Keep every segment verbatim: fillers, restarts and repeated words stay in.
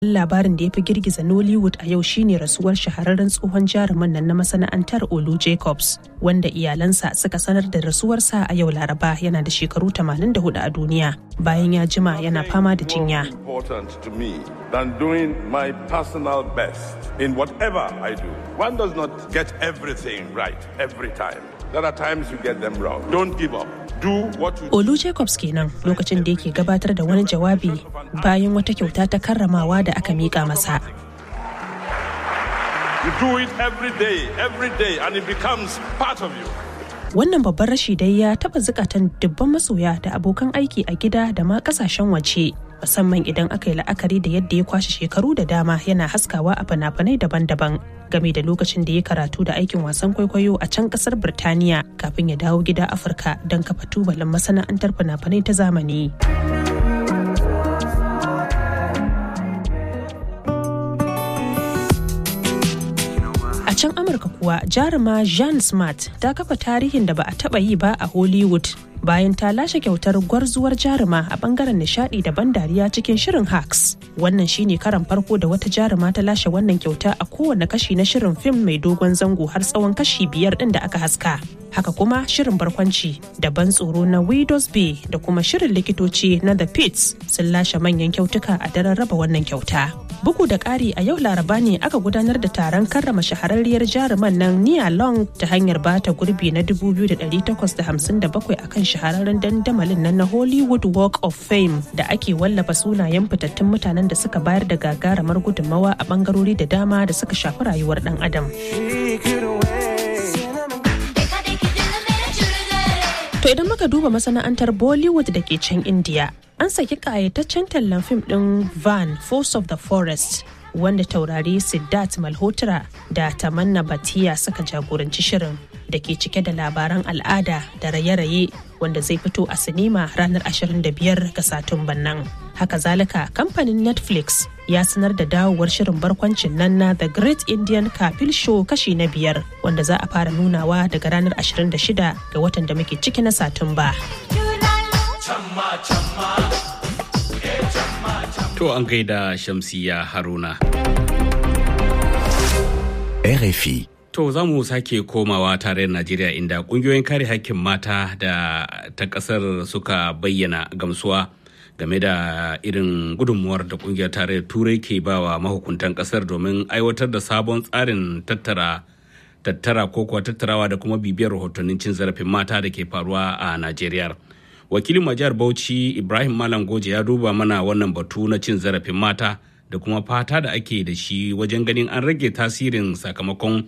Labarin da ya fi girgiza Nollywood a yau shine rasuwar shahararren tsohon jaruman nan na masana'antar Olu Jacobs, wanda iyalansa suka sanar da rasuwarsa a yau Laraba. Yana da shekaru tamanin da hudu a duniya bayan ya jima yana fama da jinya. Than doing my personal best in whatever I do. One does not get everything right every time. There are times you get them wrong. Don't give up. Do what you Olu Jacobs kenan lokacin da yake gabatar da wani jawabi bayan wata kyauta ta karramawa da aka mika masa. You do it every day, every day, and it becomes part of you. Wannan babban rashi dai ya taba zukatan dubban masoya da abokan aiki a gida da ma kasashen waje, musamman idan aka yi la'akari da yadda ya kwashe shekaru da dama yana haskawa a fina-finai daban-daban, game da lokacin da ya karatu da aikin wasan kwaikwayo a can kasar Birtaniya kafin ya dawo gida Afirka don kafa tubalin masana'antar fina-finai ta zamani. A can Amurka kuwa jaruma Jean Smart ta kafa tarihin da ba a taba yi ba a Hollywood bayan ta lashe kyautar gwarzuwar jaruma a bangaren nishadi da ban dariya cikin shirin Hacks. Wannan shine karan farko da wata jaruma ta lashe wannan kyauta a kowane kashi na shirin fim mai dogon zango har tsawon kashi biyar din da aka haska. Haka kuma shirin barkwanci da ban tsoro na Widows Bay da kuma shirin likitoci na The Pits sun lashe manyan kyautuka a daren raba wannan kyauta. Bugu da ƙari a yau Laraba ne aka gudanar da taron karrama shahararriyar jaruman nan Nia Long ta hanyar bata gurbi na dubu biyu da ɗari takwas da hamsin da bakwai akan shahararren dandamalin nan na Hollywood Walk of Fame da ake wallafa sunayen fitattun mutanen da suka bayar da gagarumar gudunmawa a bangarori da dama da suka shafi rayuwar ɗan adam. To idan muka duba masana'antar Bollywood da ke can India, an saki kayataccen tallan fim ɗin Van Force of the Forest, wanda taurari Siddharth Malhotra da Tamanna Bhatia suka jagoranci shirin, da ke cike da labaran al'ada da raye-raye, wanda zai fito a sinima ranar ashirin da biyar ga Satumban nan. Haka zalika, kamfanin Netflix ya sanar da dawowar shirin barkwancin nan na The Great Indian Kapil Show kashi na biyar, wanda za a fara nunawa daga ranar ashirin da shida ga watan da muke ciki na Satumba. To an gaida Shamsiya Haruna. R F I. To za mu sake komawa tarayyar Najeriya inda kungiyoyin kare hakkin mata da ta kasar suka bayyana gamsuwa game da irin gudunmuwar da kungiyar tarayyar Turai ke bawa mahukuntan kasar domin aiwatar da sabon tsarin tattara tattara ko kuwa tattarawa da kuma bibiyar rahotannin cin zarafin mata da ke faruwa a Najeriya. Wakilin Majiyar Bauchi Ibrahim Malam Goje ya duba mana wannan batu na cin zarafin mata da kuma fata da ake da shi wajen ganin an rage tasirin sakamakon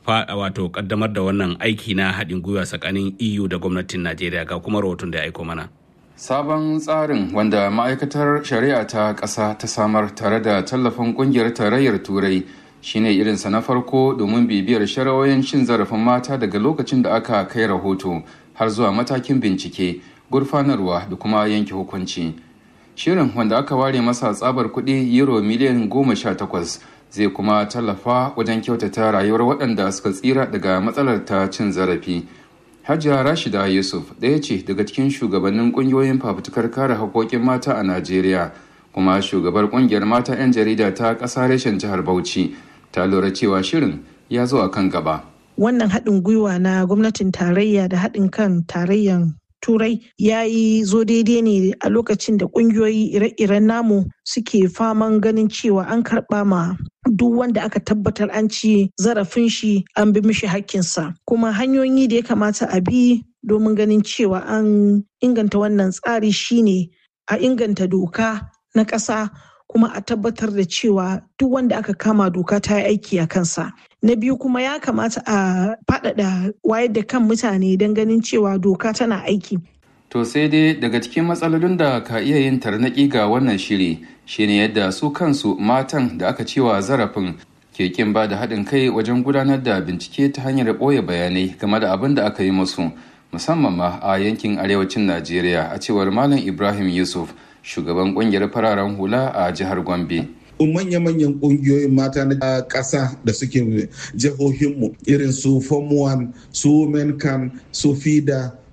wato kaddamar da wannan aiki na haɗin gwiwa tsakanin E U da gwamnatin Najeriya, ga kuma rahoton da ya aiko mana. Sabon tsarin wanda ma'aikatar shari'a ta ƙasa ta samar tare da tallafin ƙungiyar tarayyar Turai shine irinsa na farko domin bibiyar shari'o'in cin zarafin mata daga lokacin da aka kai rahoto har zuwa matakin bincike, gurfanarwa da kuma yanke hukunci. Shirin wanda aka ware masa tsabar kuɗi euro miliyan goma sha takwas zai kuma tallafa wajen kyautata rayuwar waɗanda suka tsira daga matsalar ta cin zarafi. Hajiya Rashida Yusuf ɗaya ce daga cikin shugabannin ƙungiyoyin fafutukar kare haƙoƙin mata a Najeriya, kuma shugabar ƙungiyar mata 'yan jarida ta ƙasa reshen jihar Bauchi, ta lura cewa shirin ya zo a kan gaba. Wannan haɗin gwiwa na gwamnatin tarayya da haɗin kan tarayyan Turai ya yi zo daidai ne a lokacin da ƙungiyoyi ire-iren namu suke faman ganin cewa an karɓa ma duk wanda aka tabbatar an ci zarafin shi an bi mishi hakkinsa, kuma hanyoyi da ya kamata a bi domin ganin cewa an inganta wannan tsari shine a inganta doka na ƙasa, kuma a tabbatar da cewa duk wanda aka kama doka ta yi aiki a kansa. Na biyu kuma ya kamata a faɗaɗa wayar da kan mutane don ganin cewa doka tana aiki. To sai dai daga cikin matsalolin da ka iya yin tarnaƙi ga wannan shiri shine yadda su kansu matan da aka cewa zarafin ke kin ba da haɗin kai wajen gudanar da bincike ta hanyar ɓoye bayanai game da abin da aka yi musu, musamman ma a yankin arewacin Najeriya, a cewar Malam Ibrahim Yusuf, shugaban ƙungiyar fararen hula a jihar Gombe. manya-manyan ƙungiyoyin mata na ƙasa da suke jihohinmu irin su Form one, su Menkan, su FIDA,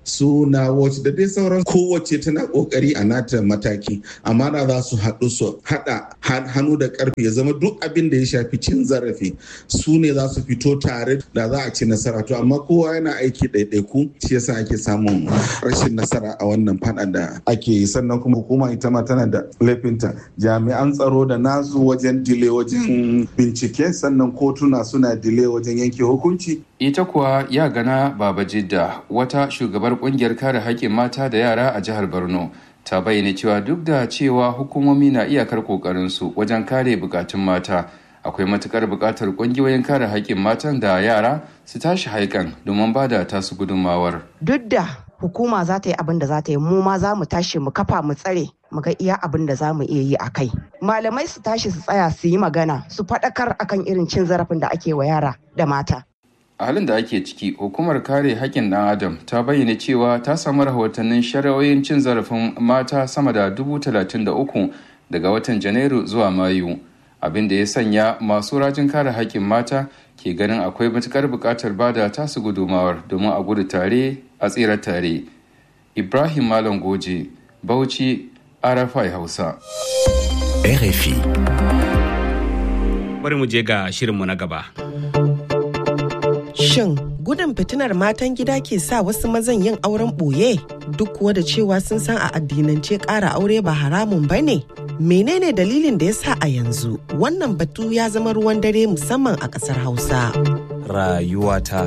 su na watch da dai sauran kowace tana kokari a nata mataki amma da za su haɗu su haɗa hannu da ƙarfi ya zama duk abin da ya shafi cin zarafi su ne za su fito tare da za a ci nasara to amma kowa yana aiki ɗaiɗaiku shi yasa ake samun rashin nasara a wannan faɗa da ake yi sannan kuma hukuma ita ma tana da laifinta jami'an tsaro da nasu wajen dile wajen bincike sannan kotuna suna dile wajen yanke hukunci. Ita kuwa ya gana Baba Jidda wata shugabar kungiyar kare haƙƙin mata da yara a jihar Borno ta bayyana cewa duk da cewa hukumomi na iyakar ƙoƙarinsu wajen kare bukatun mata akwai matukar buƙatar ƙungiyoyin kare haƙƙin matan da yara su tashi haikan domin ba da tasu gudunmawar. Duk da hukuma za ta yi abin da za ta yi mu ma za mu tashi mu kafa mu tsare mu ga iya abin da za mu iya yi a kai. Malamai su tashi su tsaya su yi magana su faɗakar akan irin cin zarafin da ake wa yara da mata. A halin da ake ciki, hukumar kare haƙƙin ɗan Adam ta bayyana cewa ta samu rahotannin shari'o'in cin zarafin mata sama da dubu talatin da uku daga watan Janairu zuwa Mayu, abin da ya sanya masu rajin kare haƙƙin mata ke ganin akwai matuƙar buƙatar bada tasu gudumawar domin a gudu tare a tsira tare. Ibrahim Malam Goje, Bauchi, R F I Hausa. R F I. Bari mu je ga shirinmu na gaba. Shin gudun fitinar matan gida ke sa wasu mazan yin auren ɓoye duk kuwa da cewa sun san a addinance ƙara aure ba haramun ba ne? Menene dalilin da ya sa a yanzu wannan batu ya zama ruwan dare musamman a ƙasar Hausa? Rayuwata.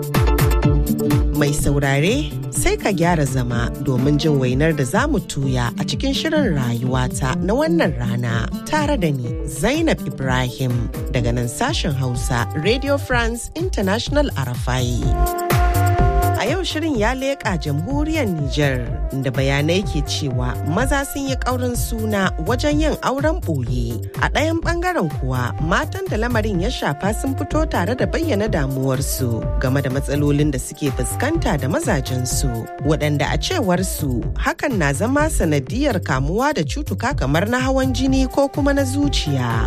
Mai saurare sai ka gyara zama domin jin wainar da za mu tuya a cikin shirin rayuwata na wannan rana tare da ni Zainab Ibrahim daga nan sashen Hausa Radio France International Arafai. A yau shirin ya leƙa jamhuriyar Nijar da bayanai ke cewa maza sun yi ƙaurin suna wajen yin auren ɓoye. A ɗayan ɓangaren kuwa matan da lamarin ya shafa sun fito tare da bayyana damuwarsu game da matsalolin da suke fuskanta da mazajensu waɗanda a cewar su hakan na zama sanadiyar kamuwa da cutuka kamar na hawan jini ko kuma na zuciya.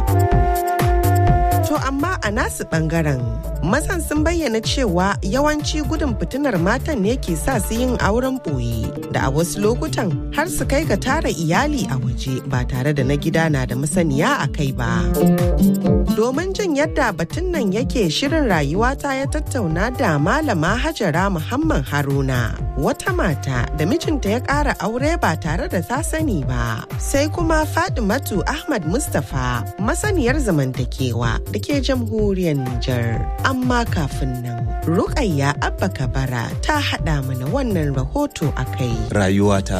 To amma a nasu bangaren mazan sun bayyana cewa yawanci gudun fitinar matan ne ke sa su yin auren ɓoye da a wasu lokutan har su kai ga tara iyali a waje ba tare da na gida na da masaniya a kai ba. Domin jin yadda batun nan yake shirin rayuwata ya tattauna da malama Hajara Muhammad Haruna wata mata da mijinta ya ƙara aure ba tare da ta sani ba. Sai kuma Fadimatu Ahmad Mustapha masaniyar zamantakewa da ke jamhuriyar Nijar. Amma kafin nan, Rukayya Abba Kabara ta haɗa mana wannan rahoto a kai. Rayuwata.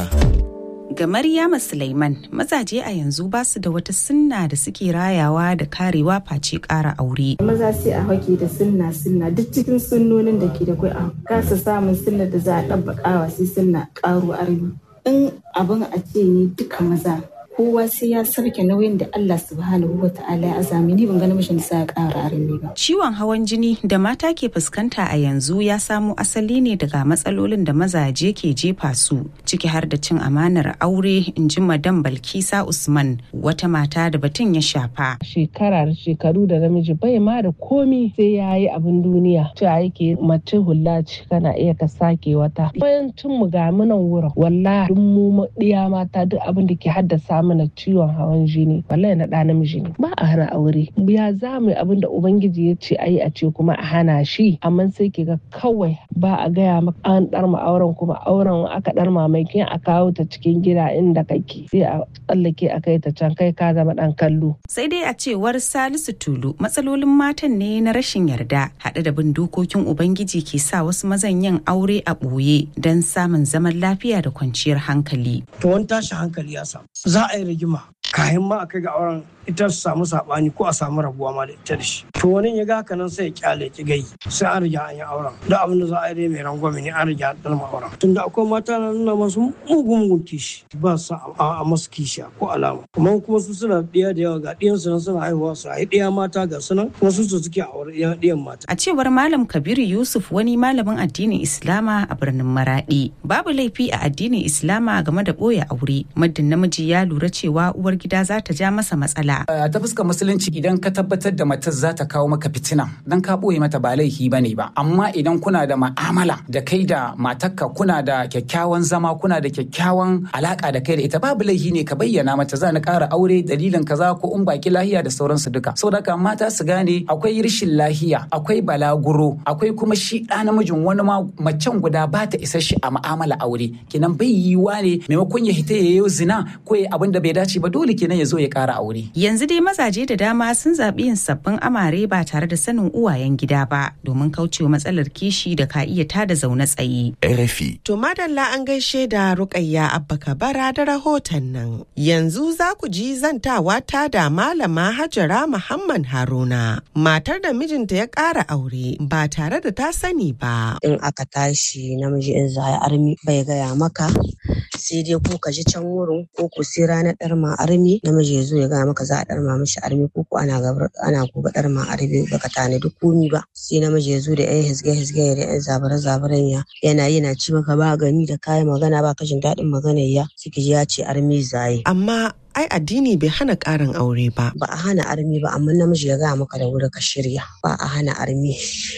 Ga Maryama Sulaiman, mazaje a yanzu ba su da wata sunna da suke rayawa da karewa face ƙara aure. Maza sai a hake da sunna sunna duk cikin sunnonin da ke da kai a kasa samun sunna da za a ɗabbaƙawa sai sunna ƙaro armi. In abin a ce ne duka maza kowa sai ya sarke nauyin da Allah subhanahu wa ta'ala ya azami ni ban ga namijin sa ya ƙara armi ba. Ciwon hawan jini da mata ke fuskanta a yanzu ya samo asali ne daga matsalolin da mazaje ke jefa su ciki har da cin amanar aure, in ji Madam Balkisa Usman wata mata da batun ya shafa. Shekara da shekaru da namiji bai ma da komi sai ya yi abin duniya. Ta yake mace hula ce kana iya ka sake wata. Bayan tun mu ga munan wurin wallahi duk mu ɗiya mata duk abin da ke haddasa mana ciwon hawan jini wallahi na ɗa namiji ne ba a hana aure ya za mu abin da ubangiji ya ce ayi a ce kuma a hana shi amma sai ke ga kawai ba a gaya maka an ɗarma auren kuma auren aka ɗarma mai kin a kawo ta cikin gida inda kake sai a tsallake a kai ta can kai ka zama ɗan kallo. Sai dai a cewar Salisu Tulu matsalolin matan ne na rashin yarda haɗe da bin dokokin ubangiji ke sa wasu mazan yin aure a ɓoye don samun zaman lafiya da kwanciyar hankali. To wani tashi hankali ya samu za a yi rigima kayan ma a kai ga auren ita su samu saɓani ko a samu rabuwa ma da ita da shi to wani ya ga haka nan sai ya kyale ki gai sai an riga an yi auren da abin da za a yi dai mai rangwame ne an riga an ɗalma auren tunda akwai mata na nuna masu mugun mugun kishi ba su a masu kishi ko alama kuma kuma su suna ɗiya da yawa ga ɗiyansu nan suna haihuwa su haihu ɗiya mata ga sunan kuma su su suke aure ɗiyan mata. A cewar Malam Kabiru Yusuf wani malamin addinin Islama a birnin Maraɗi babu laifi a addinin Islama game da ɓoye aure muddin namiji ya lura cewa uwar gida za ta ja masa matsala. A ta fuskar musulunci idan ka tabbatar da matar za ta kawo maka fitina dan ka ɓoye mata ba laifi bane ba, amma idan kuna da ma'amala da kai da matarka, kuna da kyakkyawan zama, kuna da kyakkyawan alaka da kai da ita, babu laifi ne ka bayyana mata za ni ƙara aure dalilin kaza ko in baki lahiya da sauransu duka. Saboda haka mata su gane akwai rashin lahiya, akwai balaguro, akwai kuma shi ɗa namijin wani ma macen guda ba ta isa shi a ma'amala aure, kenan bai yiwuwa ne maimakon ya hita ya yi zina ko ya abin da bai dace ba, dole kenan ya zo ya ƙara aure. Yanzu dai mazaje da dama sun zaɓi yin sabbin amare ba tare da sanin uwayen gida ba domin kaucewa matsalar kishi da ka iya tada zaune tsaye. R F I. To madalla an gaishe da Rukayya Abba Kabara da rahoton nan. Yanzu za ku ji zantawa ta da Malama Hajara Muhammad Haruna, matar da mijinta ya ƙara aure ba tare da ta sani ba. In aka tashi namiji in za a armi bai gaya maka, sai dai ko ka ji can wurin ko ku sai ranar ɗarma armi namiji ya zo ya gaya maka za a ɗarma mishi armi ko ko ana gaba ana gobe ɗarma armi baka tanadi komi ba, sai namiji ya zo da yan hisge hisge da yan zabare zabaren ya yana yana ci maka ba gani da kayan magana ba kashin daɗin maganar ya suke ya ce armi zaye. Amma ai addini bai hana ƙarin aure ba. Ba a hana armi ba, amma namiji ya gaya maka da wuri ka shirya. Ba a hana armi.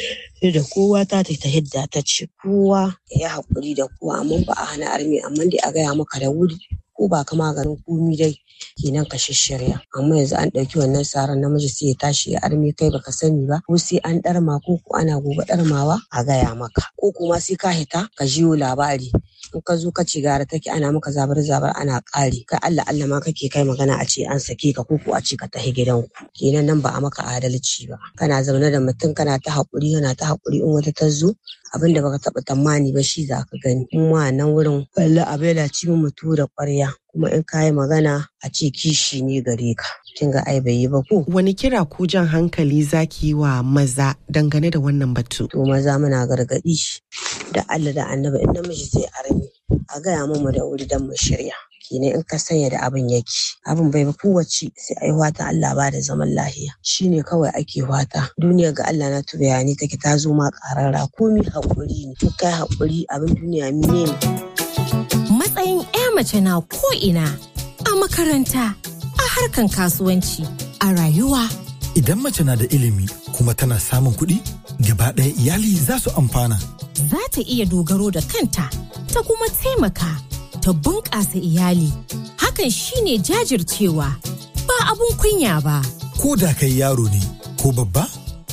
Da kowa ta ta hidda ta ce kowa ya haƙuri da kowa, amma ba a hana armi, amma dai a gaya maka da wuri ko ba ka maganin komi dai kenan ka shirya. Amma yanzu an ɗauki wannan saran namiji sai ya tashi ya armi kai baka sani ba, ko sai an ɗarma ko ko ana gobe ɗarmawa a gaya maka, ko kuma sai ka hita ka jiyo labari in ka zo ka ce gara take ana maka zabar zabar ana ƙari kai Allah Allah ma kake kai magana a ce an sake ka ko ko a ce ka tafi gidanku, kenan nan ba a maka adalci ba. Kana zaune da mutum kana ta haƙuri yana ta haƙuri, in wata ta zo abin da baka taɓa tamani ba shi za ka gani. Mu ma nan wurin wallahi abin da ci mu mutu da ƙwarya, kuma in ka yi magana a ce kishi ne gare ka, kin ga ai bai yi ba ko. Wani kira ku jan hankali zaki yi wa maza dangane da wannan batu? To maza muna gargaɗi da Allah da Annabi in namiji sai armi a gaya mu da wuri dan mu shirya. Kenan in ka sanya da abin yake abin bai ba kowace sai ai wata Allah ba da zaman lahiya shine kawai ake wata. Duniya ga Allah na tu bayani take ta zo ma karara, komi hakuri ne, in kai hakuri abin duniya mine ne. Matsayin ƴa mace na ko ina, a makaranta, a harkan kasuwanci, a rayuwa. Idan mace na da ilimi kuma tana samun kuɗi, gaba ɗaya iyali za su amfana. Za ta iya dogaro da kanta, ta kuma taimaka, ta bunƙasa iyali. Hakan shine jajircewa, ba abun kunya ba. Ko da kai yaro ne ko babba,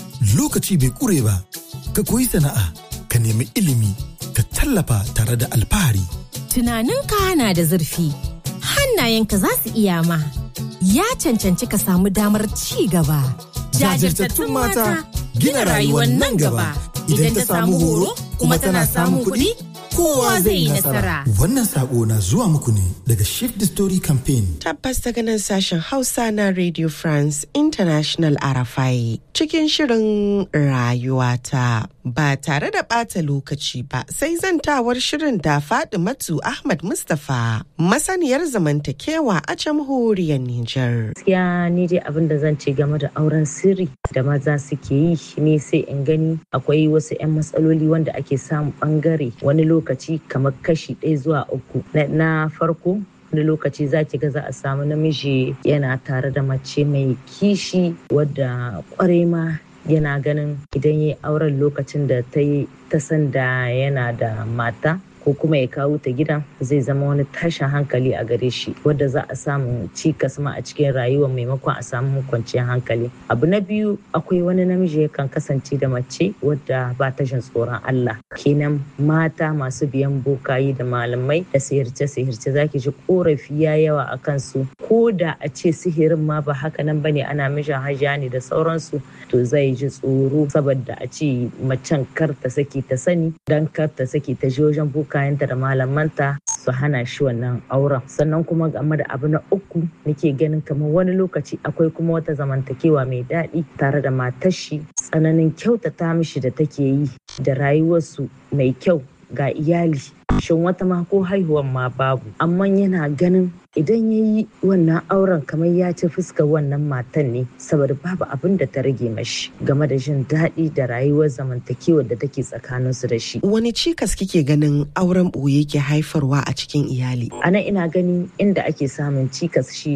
lokaci bai ƙure ba, ka koyi sana'a, ka nemi ilimi, ka tallafa tare da alfahari. Tunaninka na da zurfi, hannayenka za su iya ma. Ya cancanci ka samu damar ci gaba. Jajirtattun mata gina rayuwar nan gaba. Idan ta samu horo kuma tana samun kuɗi, kowa zai yi nasara. Wannan sako na zuwa muku ne daga Shift the Story Campaign. Tabbas daga nan sashen Hausa na Radio France International R F I cikin shirin rayuwata. Ba tare da ɓata lokaci ba sai zantawar shirin da Fadimatu Ahmad Mustapha, masaniyar zamantakewa a jamhuriyar Nijar. Gaskiya ni dai abin da zan ce game da auren sirri da maza suke yi ne sai in gani akwai wasu 'yan matsaloli wanda ake samun bangare wani lokaci kamar kashi ɗaya zuwa uku. Na farko wani lokaci za ki ga za a samu namiji yana tare da mace mai kishi wadda kwarai ma yana ganin idan ya yi auren lokacin da ta yi ta san da yana da mata ko kuma ya kawo ta gidan zai zama wani tashin hankali a gare shi wadda za a samu cikas ma a cikin rayuwar maimakon a samu kwanciyar hankali. Abu na biyu akwai wani namiji yakan kasance da mace wadda ba ta jin tsoron Allah, kenan mata masu biyan bokayi da malamai da sihirce sihirce zaki ji korafi ya yawa a kansu, ko da a ce sihirin ma ba haka nan bane ana mishin hajiya ne da sauransu, to zai ji tsoro saboda a ce macen kar ta saki ta sani dan kar ta saki ta je wajen boka kayanta da malamanta su hana shi wannan auren. Sannan kuma game da abu na uku nake ganin kamar wani lokaci akwai kuma wata zamantakewa mai daɗi tare da matar shi, tsananin kyautata mishi da take yi da rayuwarsu mai kyau ga iyali, shin wata ma ko haihuwan ma babu, amma yana ganin idan ya yi wannan auren kamar ya ci fuskar wannan matan ne saboda babu abin da ta rage mashi game da jin daɗi da rayuwar zamantakewar da take tsakaninsu da shi. Wani cikas kike ganin auren ɓoye ke haifarwa a cikin iyali? A nan ina gani inda ake samun cikas shine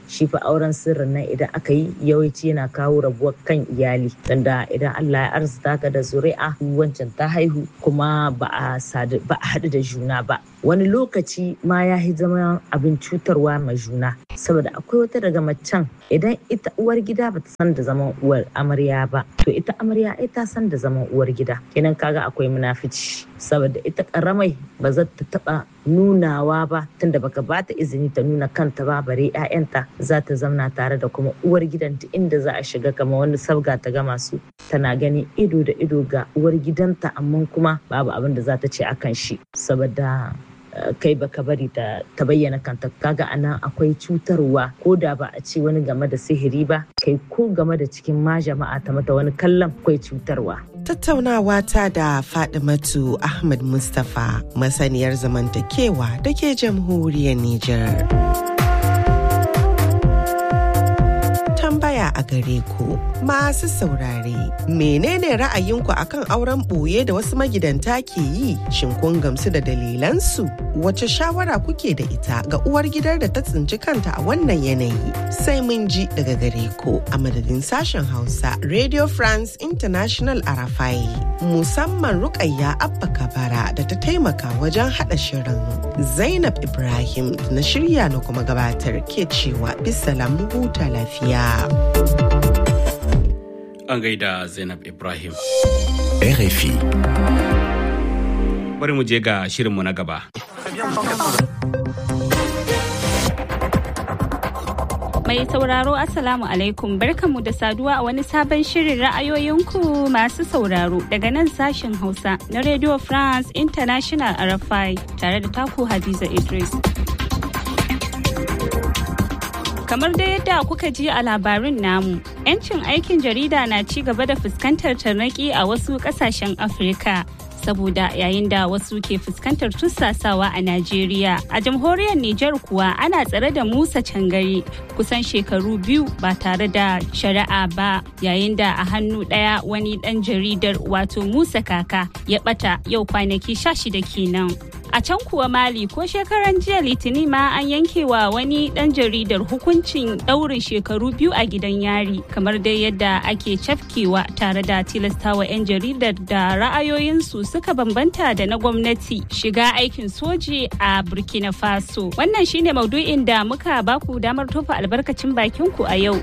shi fa auren sirrin nan idan aka yi yawanci yana kawo rabuwar kan iyali tunda idan Allah ya arzuta ka da zuri'a wancan ta haihu kuma ba a sadu ba a haɗu da juna ba wani lokaci ma ya yi zama abin cutarwa ma juna saboda akwai wata daga macen idan ita uwar gida ba ta san da zaman uwar amarya ba to ita amarya ai ta san da zaman uwar gida kenan kaga akwai munafici saboda ita karamai ba za ta taba nunawa ba tunda baka ba ta izini ta nuna kanta ba bare 'ya'yanta za ta zamna tare da kuma uwar gidanta inda za a shiga kama wani sabga ta gama su tana gani ido da ido ga uwar gidanta amma kuma babu abin da za ta ce akan shi saboda kai baka bari ta bayyana kanta kaga anan akwai cutarwa ko da ba a ce wani game da sihiri ba kai ko game da cikin ma jama'a ta mata wani kallon akwai cutarwa. Tattaunawa ta da Fadimatu Ahmad Mustapha masaniyar zamantakewa da ke jamhuriyar Nijar. Tambaya a gare ku masu saurare menene ra'ayinku akan auren ɓoye da wasu magidanta ke yi shin kun gamsu da dalilansu wace shawara kuke da ita ga uwar gidar da ta tsinci kanta a wannan yanayi sai mun ji daga gare ku a madadin sashen Hausa Radio France International Arafai musamman Rukayya Abba Kabara da ta taimaka wajen haɗa shirin Zainab Ibrahim na shirya na kuma gabatar ke cewa bisalam huta lafiya. An gaida Zainab Ibrahim. R F I. Bari mu je ga shirinmu na gaba. Mai sauraro Assalamu alaikum barkanmu da saduwa a wani sabon shirin ra'ayoyinku masu sauraro daga nan sashen Hausa na Radio France International R F I tare da taku Hadiza Idris. Kamar da yadda kuka ji a labarin namu, 'yancin aikin jarida na ci gaba da fuskantar tarnaƙi a wasu ƙasashen Afirka. Saboda yayin da wasu ke fuskantar tussasawa a Najeriya, a jamhuriyar Nijar kuwa ana tsare da Musa Cangari kusan shekaru biyu ba tare da shari'a ba, yayin da a hannu ɗaya wani ɗan jaridar wato Musa Kaka ya ɓata yau kwanaki sha shida kenan. A can kuwa Mali ko shekaran jiya Litinin ma an yanke wa wani dan jaridar hukuncin ɗaurin shekaru biyu a gidan yari kamar dai yadda ake cafkewa tare da tilastawa 'yan jaridar da ra'ayoyinsu suka bambanta da na gwamnati shiga aikin soji a Burkina Faso. Wannan shine maudu'in da muka baku damar tofa albarkacin bakinku a yau.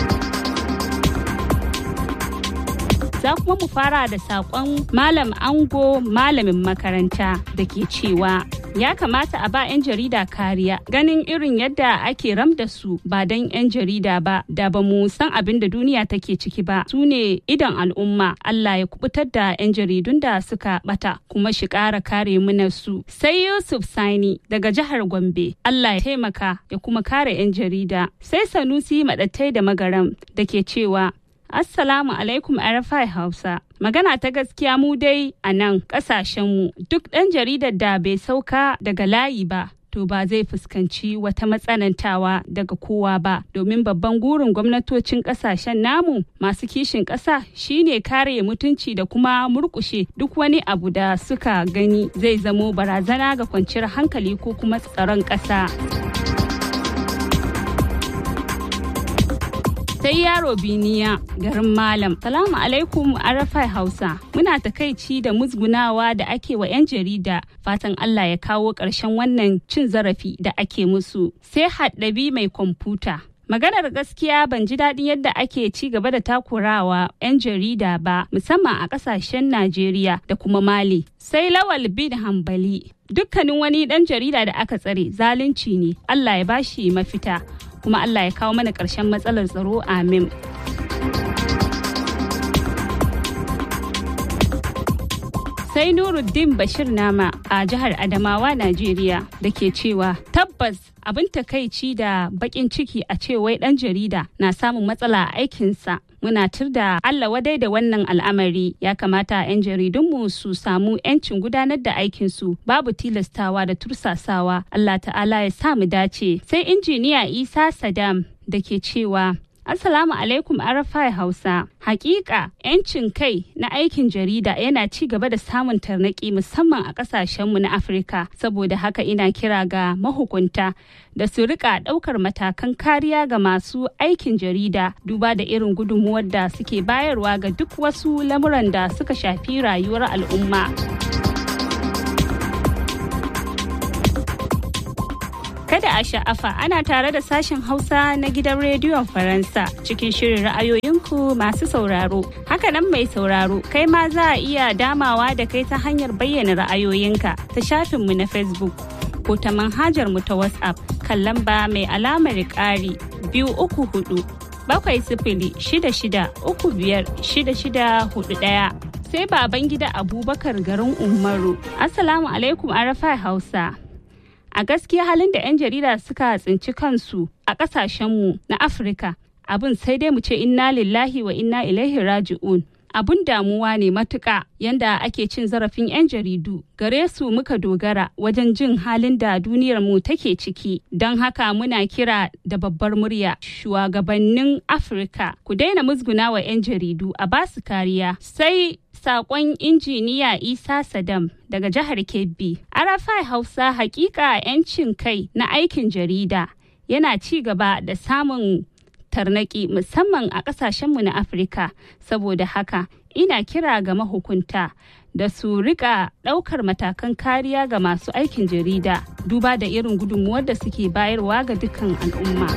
Za kuma mu fara da saƙon Malam Ango malamin makaranta da ke cewa ya kamata a ba 'yan jarida kariya ganin irin yadda ake ramda su ba don 'yan jarida ba da ba mu san abin da duniya take ciki ba su ne idan al'umma. Allah ya kubutar da 'yan jaridun da suka bata kuma shi ƙara kare mana su. Sai Yusuf Sani daga jihar Gombe Allah ya taimaka ya kuma kare 'yan jarida. Sai Sanusi Maɗattai da Magaram da ke cewa Assalamu alaikum R F I Hausa. Magana ta gaskiya mu dai a nan ƙasashenmu duk ɗan jaridar da bai sauka daga layi ba to ba zai fuskanci wata matsanantawa daga kowa ba domin babban gurin gwamnatocin ƙasashen namu masu kishin ƙasa shine kare mutunci da kuma murƙushe duk wani abu da suka gani zai zamo barazana ga kwanciyar hankali ko kuma tsaron ƙasa. Sai yaro biniya garin malam. Salamu alaikum R F I Hausa. Muna takaici da musgunawa da ake wa 'yan jarida. Fatan Allah ya kawo ƙarshen wannan cin zarafi da ake musu. Sai haddabi mai kwamfuta. Maganar gaskiya ban ji daɗin yadda ake ci gaba da takurawa 'yan jarida ba musamman a ƙasashen Najeriya da kuma Mali. Sai Lawal bin Hambali. Dukkanin wani ɗan jarida da aka tsare zalunci ne. Allah ya bashi mafita. Kuma Allah ya kawo mana ƙarshen matsalar tsaro amin. Sai Nuruddin Bashir Nama a jihar Adamawa, Najeriya da ke cewa tabbas abin takaici da bakin ciki a ce wai ɗan jarida na samun matsala a aikinsa. Muna tur da Allah wadai da wannan al'amari ya kamata 'yan jaridunmu su samu 'yancin gudanar da aikinsu babu tilastawa da tursasawa. Allah ta'ala ya sa mu dace. Sai injiniya Isa Saddam da ke cewa Assalamu alaikum Arafai Hausa. Hakika 'yancin kai na aikin jarida yana ci gaba da samun tarnaki musamman a kasashenmu na Afirka. Saboda haka ina kira ga mahukunta da su rika daukar matakan kariya ga masu aikin jarida duba da irin gudunmuwar da suke bayarwa ga duk wasu lamuran da suka shafi rayuwar al'umma. Kada a sha'afa ana tare da sashen Hausa na gidan rediyon Faransa cikin shirin ra'ayoyinku masu sauraro. Hakanan mai sauraro, kai ma za a iya damawa da kai ta hanyar bayyana ra'ayoyinka ta shafinmu na Facebook ko ta manhajar mu ta WhatsApp kan lamba mai alamar ƙari biyu uku hudu bakwai sifili shida shida uku biyar shida shida hudu ɗaya. Sai baban gida Abubakar garin Umaru. Assalamu alaikum Arafai Hausa. A gaskiya halin da 'yan jarida suka tsinci kansu a ƙasashenmu na Afirka, abin sai dai mu ce inna lillahi wa inna ilaihi raji'un. Abun damuwa ne matuƙa yanda ake cin zarafin 'yan jaridu. Gare su muka dogara wajen jin halin da duniyar mu take ciki. Don haka muna kira da babbar murya shugabannin Afirka ku daina musguna wa 'yan jaridu a basu kariya. Sai sakon injiniya Isa Sadam daga jihar Kebbi. Arafai Hausa, hakika 'yancin kai na aikin jarida yana ci gaba da samun tarnaki musamman a kasashenmu na Afirka. Saboda haka ina kira ga mahukunta da su rika daukar matakan kariya ga masu aikin jarida duba da irin gudunmuwar da suke bayarwa ga dukkan al'umma.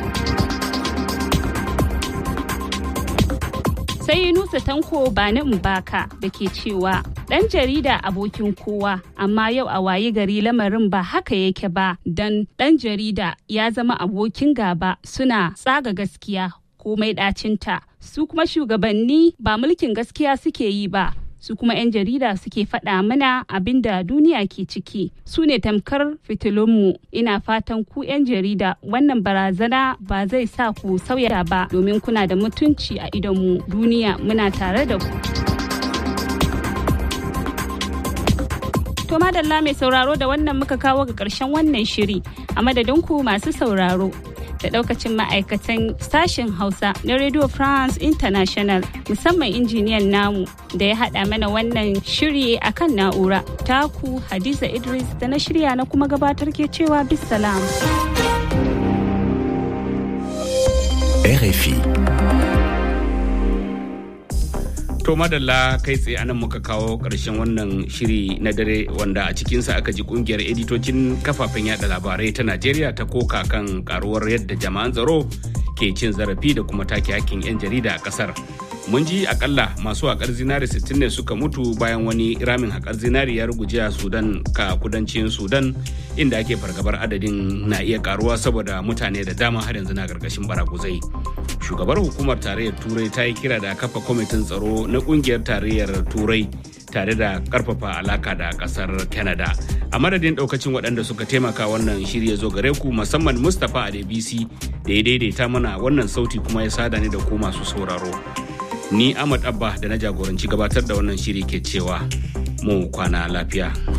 Sai Nusa Tanko Bani Mbaka da ke cewa ɗan jarida abokin kowa, amma yau a wayi gari lamarin ba haka yake ba, don ɗan jarida ya zama abokin gaba, suna tsaga gaskiya komai ɗacinta. Su kuma shugabanni ba mulkin gaskiya suke yi ba, su kuma 'yan jarida suke faɗa mana abin da duniya ke ciki. Su ne tamkar fitilunmu. Ina fatan ku 'yan jarida wannan barazana ba zai sa ku sauya ba, domin kuna da mutunci a idonmu. Duniya muna tare da ku. To madalla mai sauraro, da wannan muka kawo ga ƙarshen wannan shiri. A madadin ku masu sauraro da daukacin ma'aikatan sashen Hausa na Radio France International, musamman injiniyan namu da ya haɗa mana wannan shiri akan na'ura. Taku Hadiza Idris da na shirya na kuma gabatar ke cewa bisalam. R F I. To madalla, kai tsaye anan muka kawo ƙarshen wannan shiri na dare, wanda a cikinsa aka ji kungiyar editocin kafafen yada labarai ta Najeriya ta koka kan karuwar yadda jama'an tsaro ke cin zarafi da kuma take hakkin 'yan jarida a ƙasar. Mun ji akalla masu haƙar zinari sittin ne suka mutu bayan wani ramin haƙar zinari ya ruguje a Sudan ka kudancin Sudan, inda ake fargabar adadin na iya karuwa saboda mutane da dama har yanzu na gargashin baraguzai. Shugabar hukumar tarayyar Turai ta yi kira da kafa kwamitin tsaro na kungiyar tarayyar Turai tare da karfafa alaka da kasar Canada. A madadin daukacin waɗanda suka taimaka wannan shiri ya zo gare ku, musamman Mustapha Adebisi da ya daidaita mana wannan sauti kuma ya sada ni da ku masu sauraro. Ni Ahmad Abba da na jagoranci gabatar da wannan shiri ke cewa mu kwana lafiya.